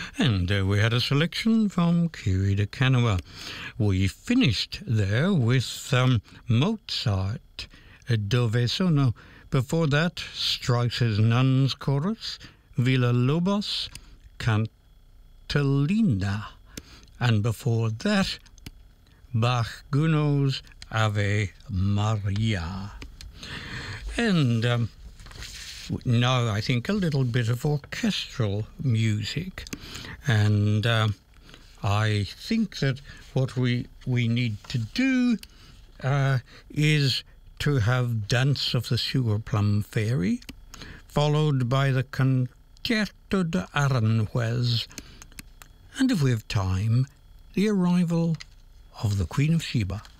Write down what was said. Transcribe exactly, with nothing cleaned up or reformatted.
And uh, we had a selection from Kiri de Kanawa. We finished there with um, Mozart, Dove Sono. Before that, Strauss's Nuns Chorus, Villa Lobos, Cantilena. And before that, Bach Gounod's Ave Maria. And um, now I think a little bit of orchestral music. And uh, I think that what we, we need to do uh, is to have Dance of the Sugar Plum Fairy, followed by the Concerto de Aranjuez, and if we have time, the arrival of the Queen of Sheba.